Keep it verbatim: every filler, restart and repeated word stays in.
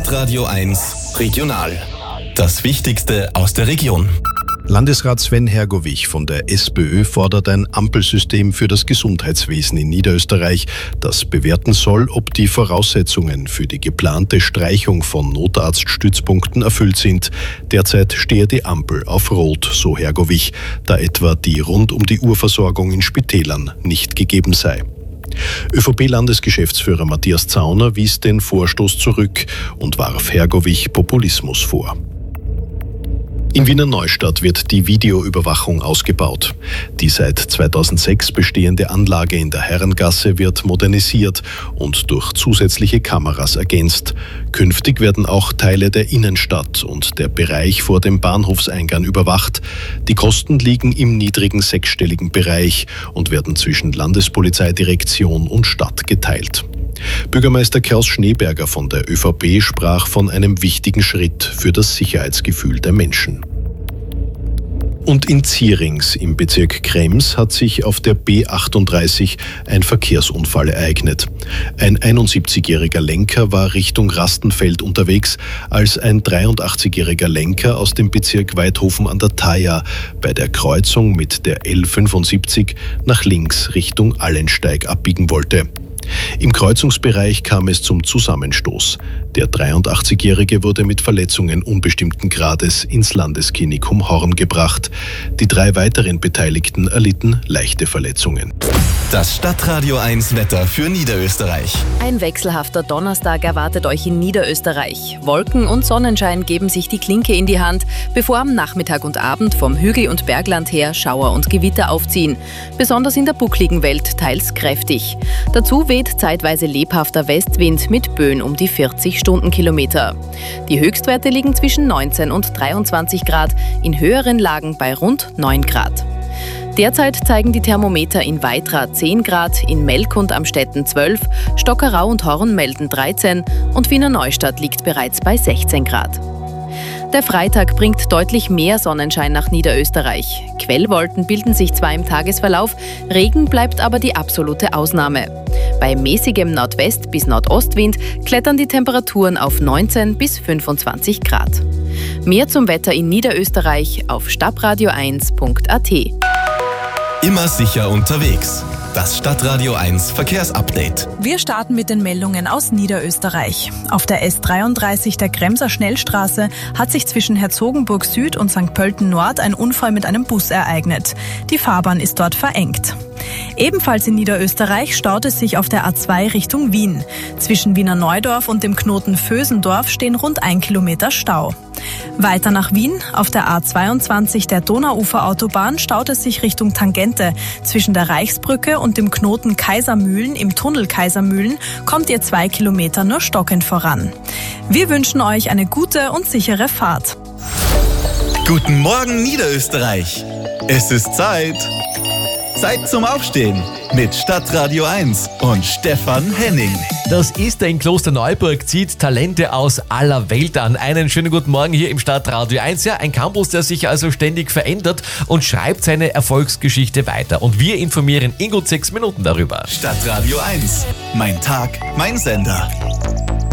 Stadtradio eins Regional. Das Wichtigste aus der Region. Landesrat Sven Hergovich von der SPÖ fordert ein Ampelsystem für das Gesundheitswesen in Niederösterreich, das bewerten soll, ob die Voraussetzungen für die geplante Streichung von Notarztstützpunkten erfüllt sind. Derzeit stehe die Ampel auf Rot, so Hergovich, da etwa die Rund-um-die-Uhr-Versorgung in Spitälern nicht gegeben sei. ÖVP-Landesgeschäftsführer Matthias Zauner wies den Vorstoß zurück und warf Hergovich Populismus vor. In Wiener Neustadt wird die Videoüberwachung ausgebaut. Die seit zweitausendsechs bestehende Anlage in der Herrengasse wird modernisiert und durch zusätzliche Kameras ergänzt. Künftig werden auch Teile der Innenstadt und der Bereich vor dem Bahnhofseingang überwacht. Die Kosten liegen im niedrigen sechsstelligen Bereich und werden zwischen Landespolizeidirektion und Stadt geteilt. Bürgermeister Klaus Schneeberger von der ÖVP sprach von einem wichtigen Schritt für das Sicherheitsgefühl der Menschen. Und in Zierings im Bezirk Krems hat sich auf der B achtunddreißig ein Verkehrsunfall ereignet. Ein einundsiebzigjähriger Lenker war Richtung Rastenfeld unterwegs, als ein dreiundachtzigjähriger Lenker aus dem Bezirk Weidhofen an der Thaya bei der Kreuzung mit der L fünfundsiebzig nach links Richtung Allensteig abbiegen wollte. Im Kreuzungsbereich kam es zum Zusammenstoß. Der dreiundachtzigjährige wurde mit Verletzungen unbestimmten Grades ins Landesklinikum Horn gebracht. Die drei weiteren Beteiligten erlitten leichte Verletzungen. Das Stadtradio eins Wetter für Niederösterreich. Ein wechselhafter Donnerstag erwartet euch in Niederösterreich. Wolken und Sonnenschein geben sich die Klinke in die Hand, bevor am Nachmittag und Abend vom Hügel- und Bergland her Schauer und Gewitter aufziehen. Besonders in der buckligen Welt teils kräftig. Dazu weht zeitweise lebhafter Westwind mit Böen um die vierzig Stundenkilometer. Die Höchstwerte liegen zwischen neunzehn und dreiundzwanzig Grad, in höheren Lagen bei rund neun Grad. Derzeit zeigen die Thermometer in Weitra zehn Grad, in Melk und Amstetten zwölf, Stockerau und Horn melden dreizehn und Wiener Neustadt liegt bereits bei sechzehn Grad. Der Freitag bringt deutlich mehr Sonnenschein nach Niederösterreich. Quellwolken bilden sich zwar im Tagesverlauf, Regen bleibt aber die absolute Ausnahme. Bei mäßigem Nordwest- bis Nordostwind klettern die Temperaturen auf neunzehn bis fünfundzwanzig Grad. Mehr zum Wetter in Niederösterreich auf stabradio eins punkt a t. Immer sicher unterwegs. Das Stadtradio eins Verkehrsupdate. Wir starten mit den Meldungen aus Niederösterreich. Auf der S dreiunddreißig der Kremser Schnellstraße hat sich zwischen Herzogenburg Süd und Sankt Pölten Nord ein Unfall mit einem Bus ereignet. Die Fahrbahn ist dort verengt. Ebenfalls in Niederösterreich staut es sich auf der A zwei Richtung Wien. Zwischen Wiener Neudorf und dem Knoten Vösendorf stehen rund ein Kilometer Stau. Weiter nach Wien, auf der A zweiundzwanzig der Donauuferautobahn staut es sich Richtung Tangente. Zwischen der Reichsbrücke und dem Knoten Kaisermühlen im Tunnel Kaisermühlen kommt ihr zwei Kilometer nur stockend voran. Wir wünschen euch eine gute und sichere Fahrt. Guten Morgen Niederösterreich. Es ist Zeit. Zeit zum Aufstehen mit Stadtradio eins und Stefan Henning. Das Ester in Klosterneuburg zieht Talente aus aller Welt an. Einen schönen guten Morgen hier im Stadtradio eins. Ja, ein Campus, der sich also ständig verändert und schreibt seine Erfolgsgeschichte weiter. Und wir informieren in gut sechs Minuten darüber. Stadtradio eins. Mein Tag, mein Sender.